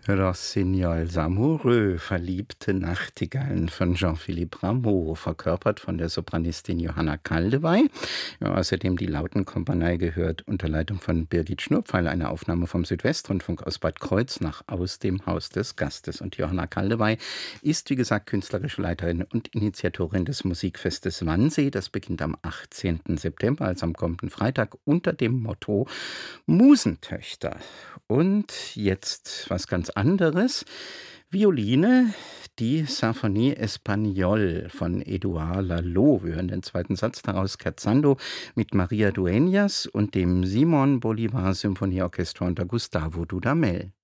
Rossignols amoureux, verliebte Nachtigallen von Jean-Philippe Rameau, verkörpert von der Sopranistin Johanna Kaldewey. Ja, außerdem die Lautenkompanie gehört unter Leitung von Birgit Schnurpfeil, eine Aufnahme vom Südwestrundfunk aus Bad Kreuznach aus dem Haus des Gastes. Und Johanna Kaldewey ist, wie gesagt, künstlerische Leiterin und Initiatorin des Musikfestes Wannsee. Das beginnt am 18. September, also am kommenden Freitag, unter dem Motto Musentöchter. Und jetzt was ganz anderes. Violine, die Symphonie Espagnole von Édouard Lalo. Wir hören den zweiten Satz daraus, Scherzando, mit Maria Dueñas und dem Simón Bolívar Symphonieorchester unter Gustavo Dudamel.